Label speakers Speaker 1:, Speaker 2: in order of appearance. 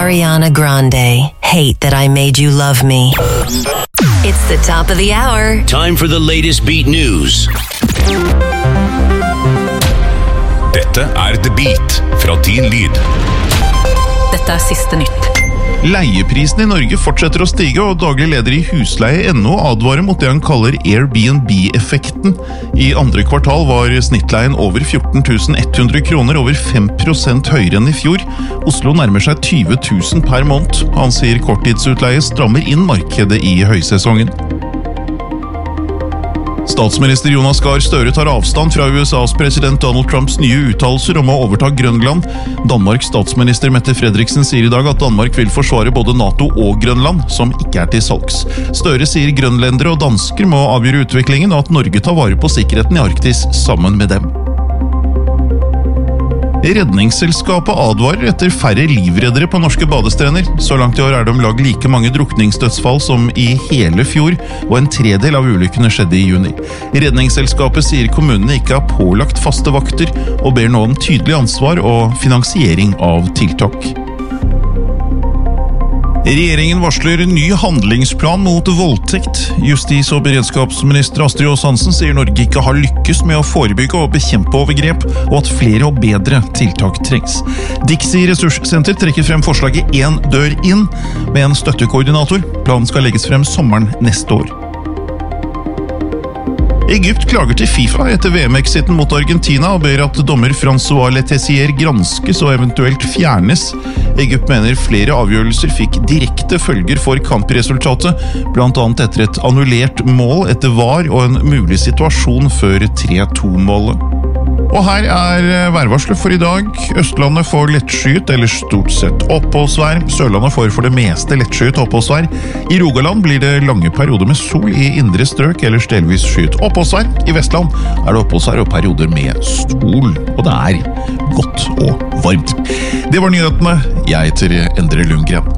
Speaker 1: Ariana Grande, Hate That I Made You Love Me. It's the top of the hour.
Speaker 2: Time for the latest beat news.
Speaker 3: Dette The Beat fra Din Lyd.
Speaker 4: Dette siste nytt.
Speaker 5: Leieprisen i Norge fortsetter å stige, og daglig leder i Husleie.no advarer mot det han kaller Airbnb-effekten. I andre kvartal var snittleien over 14 100 kroner, over 5% høyere enn i fjor. Oslo nærmer seg 20 000 per måned. Han sier korttidsutleie strammer inn markedet i høysesongen. Statsminister Jonas Gahr Støre tar avstand fra USAs president Donald Trumps nye uttalelser om å overta Grønland. Danmarks statsminister Mette Frederiksen sier i dag at Danmark vil forsvare både NATO og Grønland, som ikke til salgs. Støre sier grønlendere og dansker må avgjøre utviklingen, og at Norge tar vare på sikkerheten i Arktis sammen med dem. Redningsselskapet advarer etter færre livreddere på norske badestrender. Så langt i år det om lag like mange drukningsdødsfall som i hele fjor, og en tredel av ulykkene skjedde i juni. Redningsselskapet sier kommunene ikke har pålagt faste vakter, og ber nå om tydelig ansvar og finansiering av tiltak. Regjeringen varsler ny handlingsplan mot voldtekt. Justis- og beredskapsminister Astrid Aas-Hansen sier Norge ikke har lykkes med å forebygge og bekjempe overgrep, og at flere og bedre tiltak trengs. Dixie Ressurssenter trekker frem forslaget «En dør inn» med en støttekoordinator. Planen skal legges frem sommeren neste år. Egypt klager til FIFA etter VM-exiten mot Argentina og ber at dommer François Letessier granskes og eventuelt fjernes. Egypt mener flere avgjørelser fikk direkte følger for kampresultatet, blant annet etter et annullert mål etter VAR og en mulig situasjon før 3-2-målet. Og her værvarselet for i dag. Østlandet får lettskyet eller stort sett oppholdsvær. Sørlandet får for det meste lettskyet oppholdsvær. I Rogaland blir det lange perioder med sol i indre strøk, ellers delvis skyet oppholdsvær. I Vestland det oppholdsvær og perioder med sol, og det godt og varmt. Det var nyhetene. Jeg heter Endre Lundgren.